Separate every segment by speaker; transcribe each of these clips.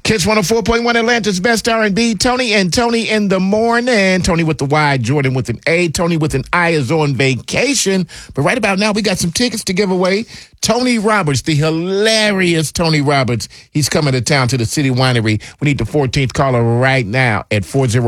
Speaker 1: Kiss 104.1 Atlanta's best R&B. Tony and Tony in the morning. Tony with the Y, Jordan with an A. Tony with an I is on vacation. But right about now, we got some tickets to give away. Tony Roberts, the hilarious Tony Roberts. He's coming to town to the City Winery. We need the 14th caller right now at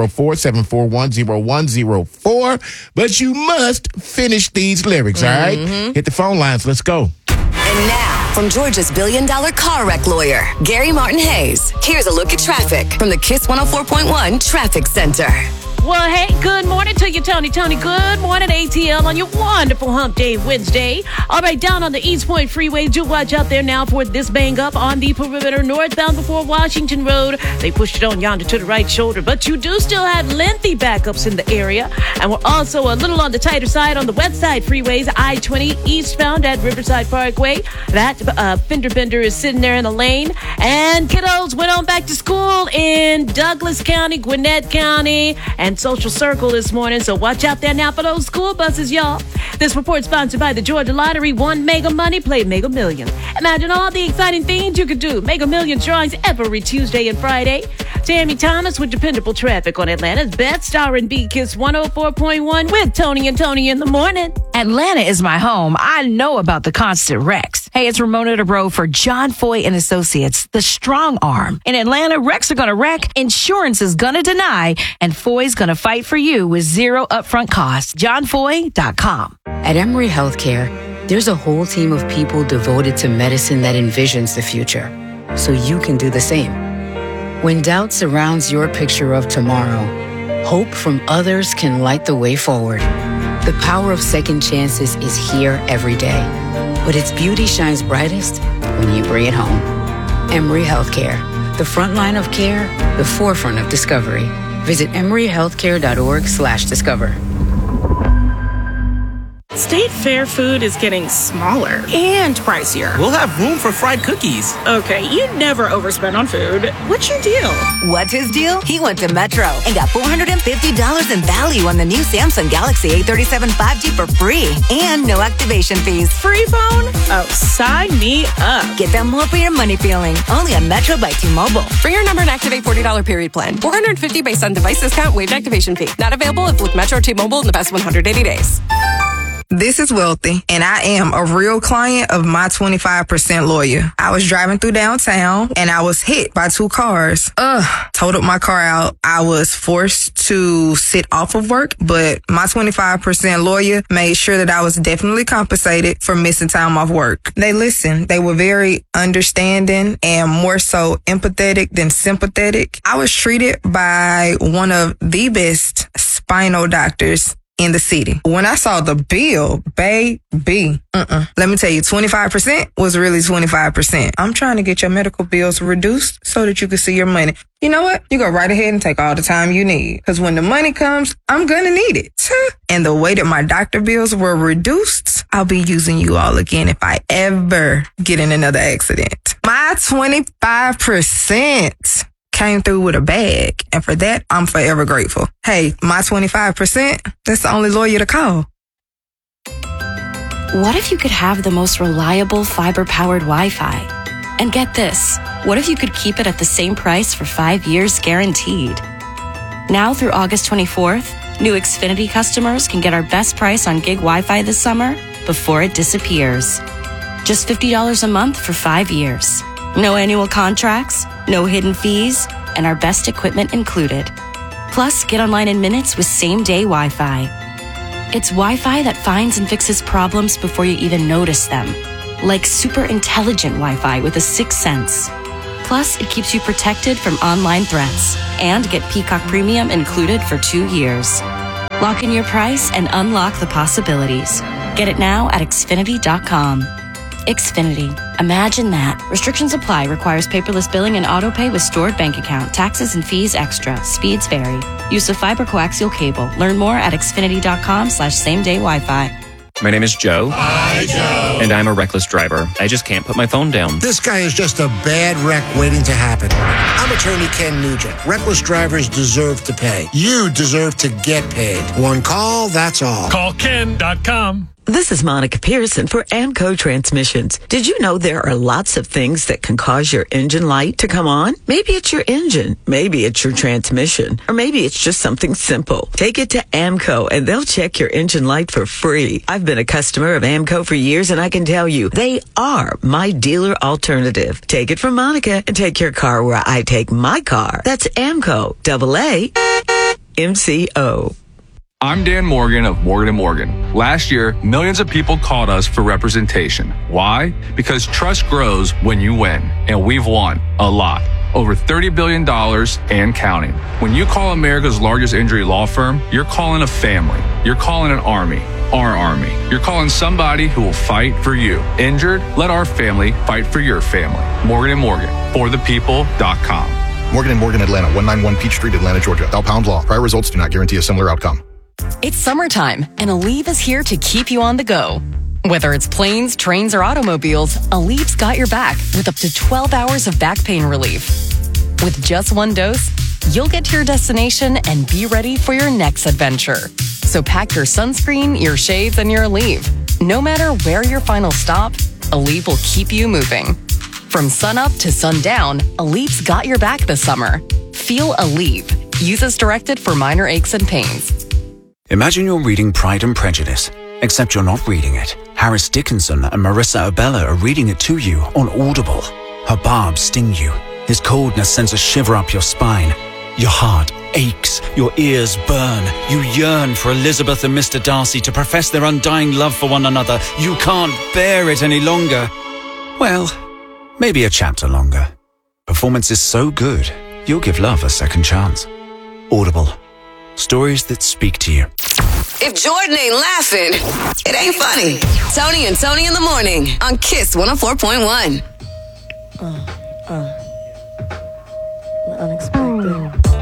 Speaker 1: 404-741-0104. But you must finish these lyrics, all right? Hit the phone lines. Let's go.
Speaker 2: And now, from Georgia's billion-dollar car wreck lawyer, Gary Martin Hayes, here's a look at traffic from the Kiss 104.1 Traffic Center.
Speaker 3: Well, hey, good morning to you, Tony. Good morning, ATL, on your wonderful Hump Day Wednesday. All right, down on the East Point Freeway, do watch out there now for this bang up on the perimeter northbound before Washington Road. They pushed it on yonder to the right shoulder, but you do still have lengthy backups in the area. And we're also a little on the tighter side on the west side freeways, I-20 eastbound at Riverside Parkway. That fender bender is sitting there in the lane. And kiddos went on back to school in Douglas County, Gwinnett County, and Social Circle this morning, so watch out there now for those school buses, y'all. This report sponsored by the Georgia Lottery. Won Mega Money, play Mega Million. Imagine all the exciting things you could do. Mega Million drawings every Tuesday and Friday. Tammy Thomas with dependable traffic on Atlanta's best R&B Kiss 104.1 with Tony and Tony in the morning.
Speaker 4: Atlanta is my home. I know about the constant wrecks. Hey, it's Ramona DeBro for John Foy and Associates, the strong arm. In Atlanta, wrecks are going to wreck, insurance is going to deny, and Foy's going to fight for you with zero upfront costs. JohnFoy.com.
Speaker 5: At Emory Healthcare, there's a whole team of people devoted to medicine that envisions the future, so you can do the same. When doubt surrounds your picture of tomorrow, hope from others can light the way forward. The power of second chances is here every day, but its beauty shines brightest when you bring it home. Emory Healthcare, the front line of care, the forefront of discovery. Visit emoryhealthcare.org/discover.
Speaker 6: State Fair food is getting smaller and pricier.
Speaker 7: We'll have room for fried cookies.
Speaker 6: Okay, you never overspend on food. What's your deal?
Speaker 2: What's his deal? He went to Metro and got $450 in value on the new Samsung Galaxy A37 5G for free and no activation fees.
Speaker 6: Free phone? Oh, sign me up.
Speaker 2: Get that more for your money feeling. Only on Metro by T-Mobile.
Speaker 8: For your number and activate $40 period plan. $450 based on device discount, waived activation fee. Not available if with Metro or T-Mobile in the past 180 days.
Speaker 9: This is Wealthy, and I am a real client of my 25% lawyer. I was driving through downtown, and I was hit by two cars. Totaled my car out. I was forced to sit off of work, but my 25% lawyer made sure that I was definitely compensated for missing time off work. They listened. They were very understanding and more so empathetic than sympathetic. I was treated by one of the best spinal doctors in the city. When I saw the bill, baby, let me tell you, 25% was really 25%. I'm trying to get your medical bills reduced so that you can see your money. You know what? You go right ahead and take all the time you need. Because when the money comes, I'm going to need it. And the way that my doctor bills were reduced, I'll be using you all again if I ever get in another accident. My 25% came through with a bag, and for that, I'm forever grateful. Hey, my 25%, that's the only lawyer to call.
Speaker 10: What if you could have the most reliable fiber-powered Wi-Fi? And get this, what if you could keep it at the same price for 5 years guaranteed? Now through August 24th, new Xfinity customers can get our best price on gig Wi-Fi this summer before it disappears. Just $50 a month for 5 years. No annual contracts, no hidden fees, and our best equipment included. Plus, get online in minutes with same-day Wi-Fi. It's Wi-Fi that finds and fixes problems before you even notice them. Like super intelligent Wi-Fi with a sixth sense. Plus, it keeps you protected from online threats. And get Peacock Premium included for 2 years. Lock in your price and unlock the possibilities. Get it now at Xfinity.com. Xfinity. Imagine that. Restrictions apply. Requires paperless billing and autopay with stored bank account. Taxes and fees extra. Speeds vary. Use of fiber coaxial cable. Learn more at Xfinity.com/same-day Wi-Fi.
Speaker 11: My name is Joe.
Speaker 12: Hi, Joe.
Speaker 11: And I'm a reckless driver. I just can't put my phone down.
Speaker 12: This guy is just a bad wreck waiting to happen. I'm attorney Ken Nugent. Reckless drivers deserve to pay. You deserve to get paid. One call, that's all.
Speaker 13: Call Ken.com. This is Monica Pearson for Amco Transmissions. Did you know there are lots of things that can cause your engine light to come on? Maybe it's your engine, maybe it's your transmission, or maybe it's just something simple. Take it to Amco and they'll check your engine light for free. I've been a customer of Amco for years and I can tell you, they are my dealer alternative. Take it from Monica and take your car where I take my car. That's Amco, AAMCO.
Speaker 14: I'm Dan Morgan of Morgan & Morgan. Last year, millions of people called us for representation. Why? Because trust grows when you win, and we've won a lot. Over $30 billion and counting. When you call America's largest injury law firm, you're calling a family. You're calling an army. Our army. You're calling somebody who will fight for you. Injured? Let our family fight for your family. Morgan & Morgan. ForThePeople.com.
Speaker 15: Morgan & Morgan, Atlanta, 191 Peachtree, Atlanta, Georgia. Thou pound law. Prior results do not guarantee a similar outcome.
Speaker 8: It's summertime, and Aleve is here to keep you on the go. Whether it's planes, trains, or automobiles, Aleve's got your back with up to 12 hours of back pain relief. With just one dose, you'll get to your destination and be ready for your next adventure. So pack your sunscreen, your shades, and your Aleve. No matter where your final stop, Aleve will keep you moving. From sunup to sundown, Aleve's got your back this summer. Feel Aleve. Use as directed for minor aches and pains.
Speaker 16: Imagine you're reading Pride and Prejudice, except you're not reading it. Harris Dickinson and Marissa Abella are reading it to you on Audible. Her barbs sting you. His coldness sends a shiver up your spine. Your heart aches. Your ears burn. You yearn for Elizabeth and Mr. Darcy to profess their undying love for one another. You can't bear it any longer. Well, maybe a chapter longer. Performance is so good, you'll give love a second chance. Audible. Stories that speak to you.
Speaker 17: If Jordan ain't laughing, it ain't funny. Tony and Tony in the morning on Kiss 104.1.
Speaker 18: Unexpected.